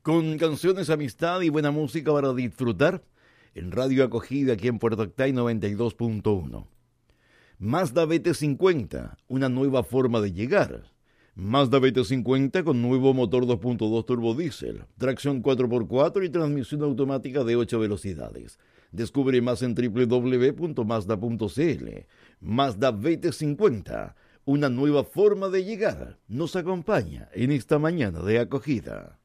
Con canciones, amistad y buena música para disfrutar en Radio Acogida aquí en Puerto Octay 92.1. Mazda BT50, una nueva forma de llegar. Mazda BT50 con nuevo motor 2.2 turbodiesel, tracción 4x4 y transmisión automática de 8 velocidades. Descubre más en www.mazda.cl. Mazda BT50, una nueva forma de llegar. Nos acompaña en esta mañana de acogida.